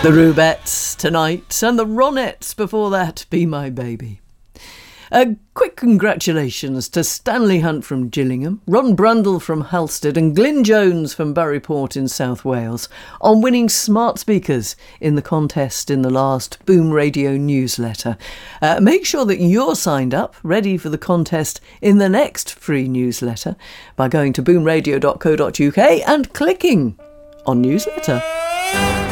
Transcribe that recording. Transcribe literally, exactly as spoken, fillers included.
The Rubettes tonight, and the Ronettes before that, Be My Baby. A quick congratulations to Stanley Hunt from Gillingham, Ron Brundle from Halstead and Glyn Jones from Buryport in South Wales on winning smart speakers in the contest in the last Boom Radio newsletter. Uh, make sure that you're signed up, ready for the contest in the next free newsletter by going to boom radio dot co dot uk and clicking on newsletter.